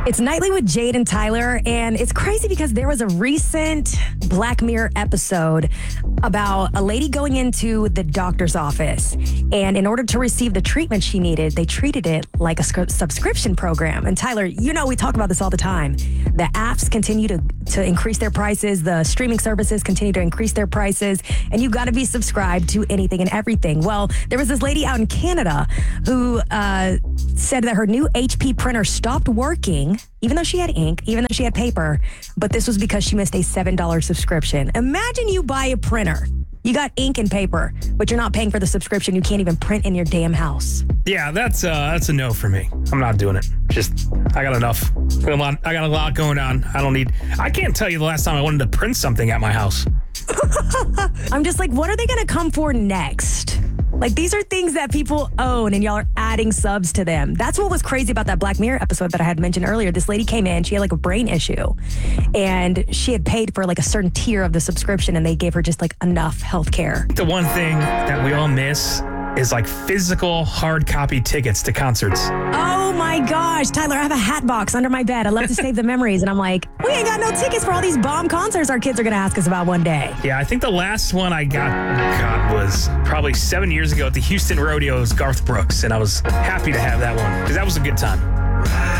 It's Nightly with Jade and Tyler, and it's crazy because there was a recent Black Mirror episode about a lady going into the doctor's office, and in order to receive the treatment she needed, they treated it like a subscription program. And Tyler, you know we talk about this all the time. The apps continue to increase their prices, the streaming services continue to increase their prices, and you've got to be subscribed to anything and everything. Well, there was this lady out in Canada who said that her new HP printer stopped working, even though she had ink, even though she had paper, but this was because she missed a $7 subscription. Imagine you buy a printer. You got ink and paper, but you're not paying for the subscription. You can't even print in your damn house. Yeah, that's a no for me. I'm not doing it. I got enough. I got a lot going on. I can't tell you the last time I wanted to print something at my house. I'm just like, what are they going to come for next? Like, these are things that people own, and y'all are adding subs to them. That's what was crazy about that Black Mirror episode that I had mentioned earlier. This lady came in, she had like a brain issue, and she had paid for like a certain tier of the subscription, and they gave her just like enough health care. The one thing that we all miss is like physical hard copy tickets to concerts. Oh my gosh, Tyler, I have a hat box under my bed. I love to save the memories, and I'm like, we ain't got no tickets for all these bomb concerts our kids are going to ask us about one day. Yeah, I think the last one I got was probably 7 years ago at the Houston Rodeo's Garth Brooks, and I was happy to have that one because that was a good time.